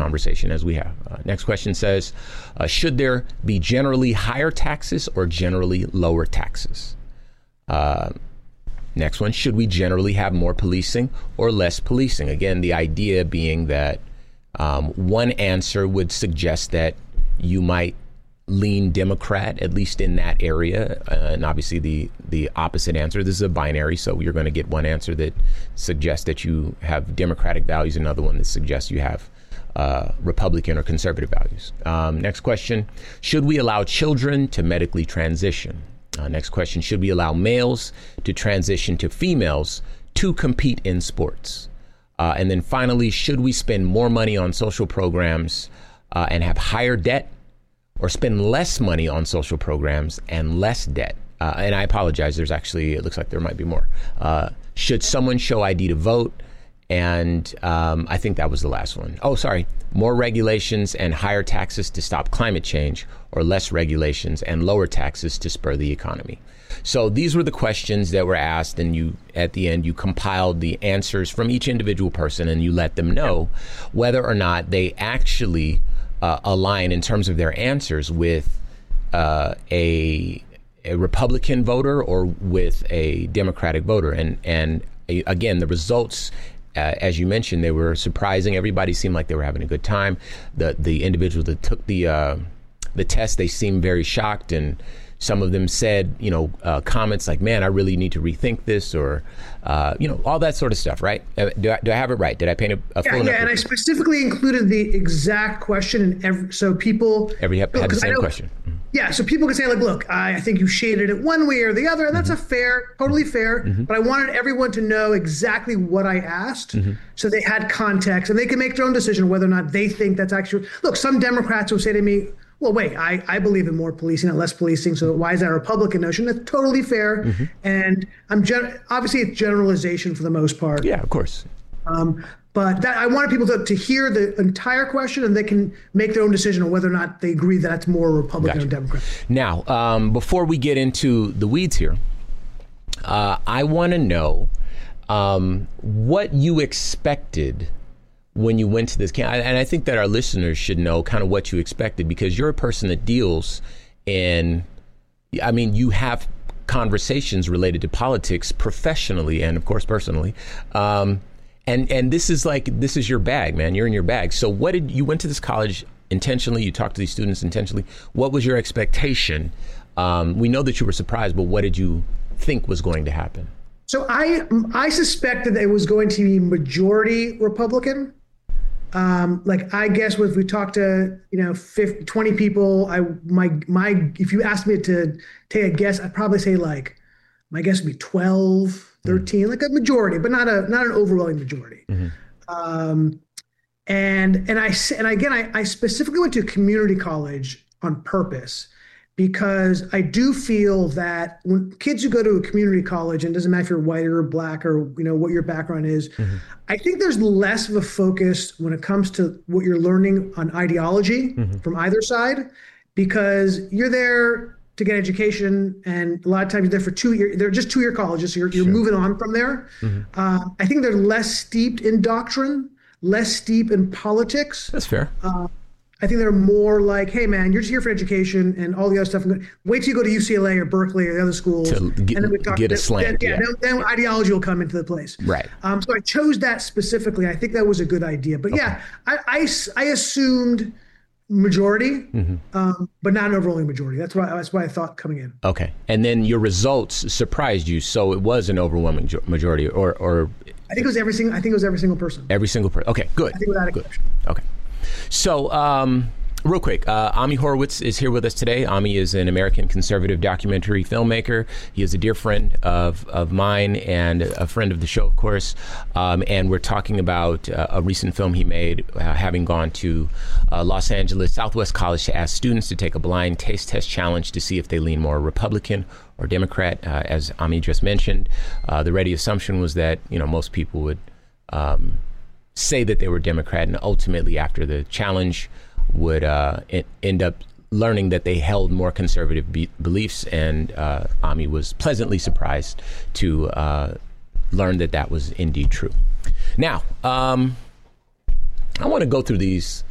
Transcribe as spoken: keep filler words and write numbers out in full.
conversation as we have. Uh, next question says, uh, should there be generally higher taxes or generally lower taxes? Uh, next one, should we generally have more policing or less policing? Again, the idea being that um, one answer would suggest that you might lean Democrat, at least in that area. Uh, and obviously the the opposite answer, this is a binary, so you're going to get one answer that suggests that you have Democratic values, another one that suggests you have uh, Republican or conservative values. Um, next question, should we allow children to medically transition? Uh, next question, should we allow males to transition to females to compete in sports? Uh, and then finally, should we spend more money on social programs uh, and have higher debt, or spend less money on social programs and less debt? Uh, and I apologize, there's actually, it looks like there might be more. Uh, should someone show I D to vote? And um, I think that was the last one. Oh, sorry. More regulations and higher taxes to stop climate change, or less regulations and lower taxes to spur the economy? So these were the questions that were asked, and you, at the end, you compiled the answers from each individual person, and you let them know whether or not they actually Uh, align in terms of their answers with uh, a, a Republican voter or with a Democratic voter. And and a, again, the results, uh, as you mentioned, they were surprising. Everybody seemed like they were having a good time. The the individuals that took the uh, the test, they seemed very shocked, and some of them said, you know, uh, comments like, man, I really need to rethink this, or, uh, you know, all that sort of stuff, right? Uh, do, I, do I have it right? Did I paint a, a full yeah, enough? Yeah, and I specifically included the exact question in every, so people... Every had, had the same know, question. Mm-hmm. Yeah, so people can say, like, look, I, I think you shaded it one way or the other, and that's mm-hmm. a fair, totally fair, mm-hmm. but I wanted everyone to know exactly what I asked, mm-hmm. so they had context, and they can make their own decision whether or not they think that's actually... Look, some Democrats will say to me, well, wait, I, I believe in more policing and less policing, so why is that a Republican notion? That's totally fair. Mm-hmm. And I'm gen- obviously it's generalization for the most part. Yeah, of course. Um, but that, I wanted people to, to hear the entire question, and they can make their own decision on whether or not they agree that it's more Republican gotcha. or Democrat. Now, um, before we get into the weeds here, uh, I want to know um, what you expected when you went to this camp. And I think that our listeners should know kind of what you expected, because you're a person that deals in, I mean, you have conversations related to politics professionally and, of course, personally. Um, and and this is like, this is your bag, man. You're in your bag. So what did you went to this college intentionally? You talked to these students intentionally. What was your expectation? Um, we know that you were surprised, but what did you think was going to happen? So I I suspected that it was going to be majority Republican. Um, like, I guess if we talked to, you know, fifty, twenty people, I, my, my, if you asked me to take a guess, I'd probably say like, my guess would be twelve, thirteen, mm-hmm. like a majority, but not a, not an overwhelming majority. Mm-hmm. Um, and, and I, and again, I, I specifically went to community college on purpose, because I do feel that when kids who go to a community college, and it doesn't matter if you're white or black or, you know, what your background is, mm-hmm. I think there's less of a focus when it comes to what you're learning on ideology mm-hmm. from either side, because you're there to get education, and a lot of times you're there for two years. They're just two-year colleges, so you're, you're sure. moving on from there. Mm-hmm. Uh, I think they're less steeped in doctrine, less steep in politics. That's fair. Uh, I think they're more like, hey, man, you're just here for education and all the other stuff. Wait till you go to U C L A or Berkeley or the other schools. To get, and then we talk, get a slant. Then, yeah, yeah. Then, then ideology will come into the place. Right. Um, so I chose that specifically. I think that was a good idea. But okay. yeah, I, I, I assumed majority, mm-hmm. um, but not an overwhelming majority. That's why that's why I thought coming in. Okay. And then your results surprised you. So it was an overwhelming majority, or, or I think it was every single, I think it was every single person. Every single person. Okay, good. I think without good. exception. Okay. So, um, real quick, uh, Ami Horowitz is here with us today. Ami is an American conservative documentary filmmaker. He is a dear friend of, of mine and a friend of the show, of course. Um, and we're talking about uh, a recent film he made, uh, having gone to uh, Los Angeles Southwest College to ask students to take a blind taste test challenge to see if they lean more Republican or Democrat. Uh, as Ami just mentioned, uh, the ready assumption was that, you know, most people would um, say that they were Democrat, and ultimately after the challenge would uh, end up learning that they held more conservative be- beliefs. And uh, Ami was pleasantly surprised to uh, learn that that was indeed true. Now, um, I want to go through these